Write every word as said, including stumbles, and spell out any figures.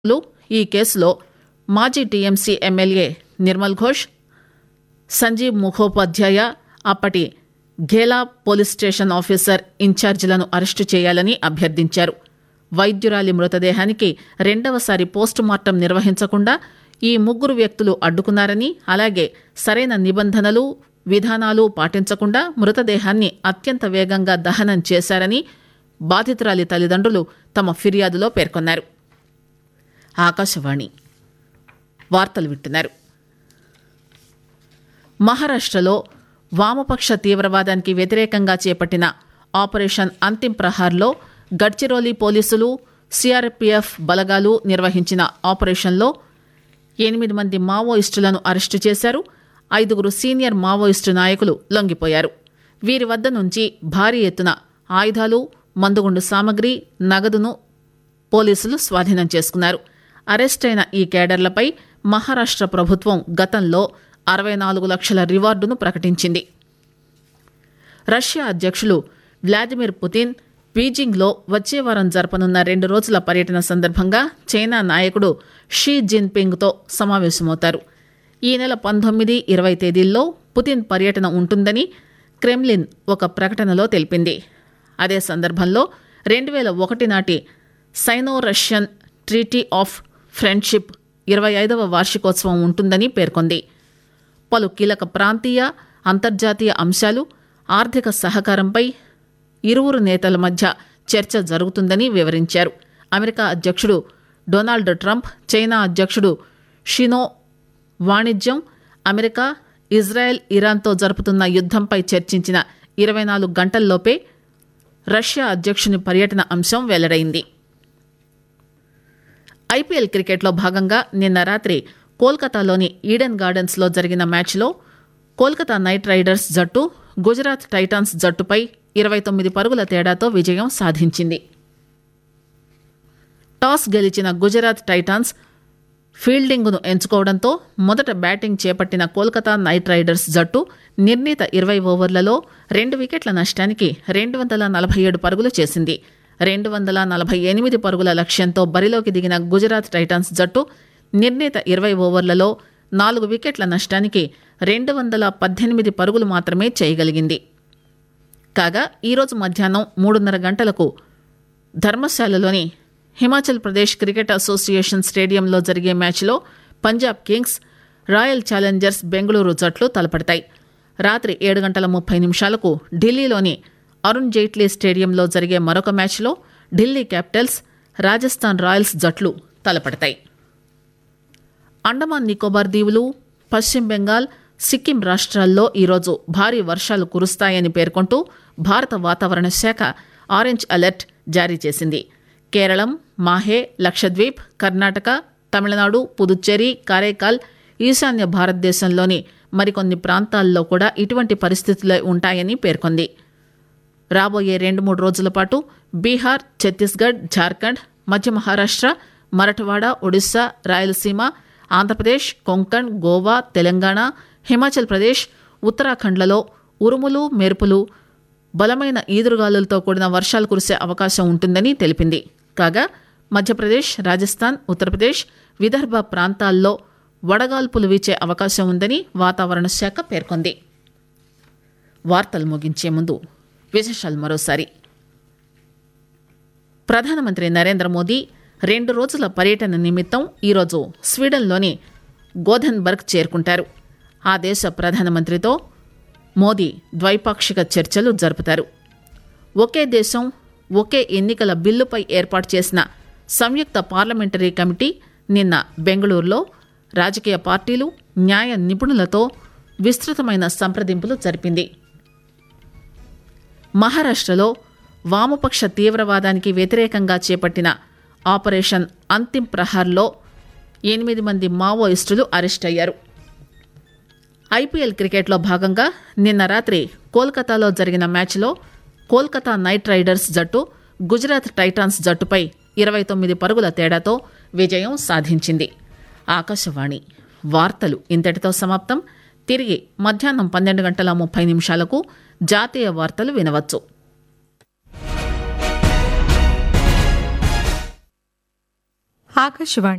లు ఈ కేసులో మాజీ టీఎంసీ ఎమ్మెల్యే నిర్మల్ ఘోష్, సంజీవ్ ముఖోపాధ్యాయ, అప్పటి ఘేలా పోలీస్ స్టేషన్ ఆఫీసర్ ఇన్ఛార్జీలను అరెస్టు చేయాలని అభ్యర్థించారు. వైద్యురాలి మృతదేహానికి రెండవసారి పోస్టుమార్టం నిర్వహించకుండా ఈ ముగ్గురు వ్యక్తులు అడ్డుకున్నారని, అలాగే సరైన నిబంధనలు విధానాలు పాటించకుండా మృతదేహాన్ని అత్యంత వేగంగా దహనం చేశారని బాధితురాలి తల్లిదండ్రులు తమ ఫిర్యాదులో పేర్కొన్నారు. ఆకాశవాణి వార్తలు వింటున్నారు. మహారాష్ట్రలో వామపక్ష తీవ్రవాదానికి వ్యతిరేకంగా చేపట్టిన ఆపరేషన్ అంతిమ్ ప్రహార్లో గడ్చిరోలి పోలీసులు, సీఆర్పీఎఫ్ బలగాలు నిర్వహించిన ఆపరేషన్లో ఎనిమిది మంది మావోయిస్టులను అరెస్టు చేశారు. ఐదుగురు సీనియర్ మావోయిస్టు నాయకులు లొంగిపోయారు. వీరి వద్ద నుంచి భారీ ఎత్తున ఆయుధాలు, మందుగుండు సామగ్రి, నగదును పోలీసులు స్వాధీనం చేసుకున్నారు. అరెస్టైన ఈ కేడర్లపై మహారాష్ట్ర ప్రభుత్వం గతంలో అరవై నాలుగు లక్షల రివార్డును ప్రకటించింది. రష్యా అధ్యక్షులు వ్లాదిమిర్ పుతిన్ బీజింగ్లో వచ్చే వారం జరపనున్న రెండు రోజుల పర్యటన సందర్భంగా చైనా నాయకుడు షీ జిన్పింగ్తో సమావేశమవుతారు. ఈ నెల పంతొమ్మిది ఇరవై తేదీల్లో పుతిన్ పర్యటన ఉంటుందని క్రెమ్లిన్ ఒక ప్రకటనలో తెలిపింది. అదే సందర్భంలో రెండు వేల ఒకటి నాటి cyano Russian treaty of friendship ఇరవై ఐదవ వార్షికోత్సవం ఉంటుందని పేర్కొంది. పలు కీలక ప్రాంతీయ, అంతర్జాతీయ అంశాలు, ఆర్థిక సహకారంపై ఇరువురు నేతల మధ్య చర్చ జరుగుతుందని వివరించారు. అమెరికా అధ్యక్షుడు డొనాల్డ్ ట్రంప్, చైనా అధ్యక్షుడు షినో వాణిజ్యం, అమెరికా, ఇజ్రాయెల్, ఇరాన్తో జరుపుతున్న యుద్దంపై చర్చించిన ఇరవై నాలుగు గంటల్లోపే రష్యా అధ్యక్షుని పర్యటన అంశం వెల్లడైంది. ఐపీఎల్ క్రికెట్లో భాగంగా నిన్న రాత్రి కోల్కతాలోని ఈడెన్ గార్డెన్స్లో జరిగిన మ్యాచ్లో కోల్కతా నైట్ రైడర్స్ జట్టు గుజరాత్ టైటాన్స్ జట్టుపై ఇరవై తొమ్మిది పరుగుల తేడాతో విజయం సాధించింది. టాస్ గెలిచిన గుజరాత్ టైటాన్స్ ఫీల్డింగ్ను ఎంచుకోవడంతో మొదట బ్యాటింగ్ చేపట్టిన కోల్కతా నైట్ రైడర్స్ జట్టు నిర్ణీత ఇరవై ఓవర్లలో రెండు వికెట్ల నష్టానికి రెండు వందల నలభై ఏడు పరుగులు చేసింది. రెండు వందల నలభై ఎనిమిది పరుగుల లక్ష్యంతో బరిలోకి దిగిన గుజరాత్ టైటాన్స్ జట్టు నిర్ణీత ఇరవై ఓవర్లలో నాలుగు వికెట్ల నష్టానికి రెండు వందల పద్దెనిమిది పరుగులు మాత్రమే చేయగలిగింది. కాగా ఈరోజు మధ్యాహ్నం మూడున్నర గంటలకు ధర్మశాలలోని హిమాచల్ ప్రదేశ్ క్రికెట్ అసోసియేషన్ స్టేడియంలో జరిగే మ్యాచ్లో Punjab Kings, royal Challengers Bengaluru జట్లు తలపడతాయి. రాత్రి ఏడు గంటల ముప్పై నిమిషాలకు ఢిల్లీలోని అరుణ్ జైట్లీ స్టేడియంలో జరిగే మరొక మ్యాచ్లో ఢిల్లీ క్యాపిటల్స్, రాజస్థాన్ రాయల్స్ జట్లు తలపడతాయి. అండమాన్ నికోబార్ దీవులు, పశ్చిమ బెంగాల్, సిక్కిం రాష్ట్రాల్లో ఈరోజు భారీ వర్షాలు కురుస్తాయని పేర్కొంటూ భారత వాతావరణ శాఖ ఆరెంజ్ అలర్ట్ జారీ చేసింది. కేరళం, మాహే, లక్షద్వీప్, కర్ణాటక, తమిళనాడు, పుదుచ్చేరి, కారైకాల్, ఈశాన్య భారతదేశంలోని మరికొన్ని ప్రాంతాల్లో కూడా ఇటువంటి పరిస్థితులే ఉంటాయని పేర్కొంది. రాబోయే రెండు మూడు రోజుల పాటు బీహార్, ఛత్తీస్గఢ్, ఝార్ఖండ్, మధ్య మహారాష్ట్ర, మరఠవాడ, ఒడిశా, రాయలసీమ, ఆంధ్రప్రదేశ్, కొంకణ్, గోవా, తెలంగాణ, హిమాచల్ ప్రదేశ్, ఉత్తరాఖండ్లలో ఉరుములు, మెరుపులు, బలమైన ఈదురుగాలులతో కూడిన వర్షాలు కురిసే అవకాశం ఉంటుందని తెలిపింది. కాగా మధ్యప్రదేశ్, రాజస్థాన్, ఉత్తరప్రదేశ్, విదర్భ ప్రాంతాల్లో వడగాల్పులు వీచే అవకాశం ఉందని వాతావరణ శాఖ పేర్కొంది. వార్తలు ముగించే ముందు విశేషాలు మరోసారి. ప్రధానమంత్రి నరేంద్ర మోదీ రెండు రోజుల పర్యటన నిమిత్తం ఈరోజు స్వీడన్లోని గోథెన్బర్గ్ చేరుకుంటారు. ఆ దేశ ప్రధానమంత్రితో మోదీ ద్వైపాక్షిక చర్చలు జరుపుతారు. ఒకే దేశం ఒకే ఎన్నికల బిల్లుపై ఏర్పాటు చేసిన సంయుక్త పార్లమెంటరీ కమిటీ నిన్న బెంగళూరులో రాజకీయ పార్టీలు, న్యాయ నిపుణులతో విస్తృతమైన సంప్రదింపులు జరిపింది. మహారాష్ట్రలో వామపక్ష తీవ్రవాదానికి వ్యతిరేకంగా చేపట్టిన ఆపరేషన్ అంతిమ్ ప్రహార్లో ఎనిమిది మంది మావోయిస్టులు అరెస్ట్ అయ్యారు. ఐపీఎల్ క్రికెట్లో భాగంగా నిన్న రాత్రి కోల్కతాలో జరిగిన మ్యాచ్లో కోల్కతా నైట్ రైడర్స్ జట్టు గుజరాత్ టైటాన్స్ జట్టుపై ఇరవై తొమ్మిది పరుగుల తేడాతో విజయం సాధించింది. ఆకాశవాణి వార్తలు ఇంతటితో సమాప్తం. తిరిగి మధ్యాహ్నం పన్నెండు గంటల ముప్పై నిమిషాలకు జాతీయ వార్తలు వినవచ్చు. ఆకాశవాణి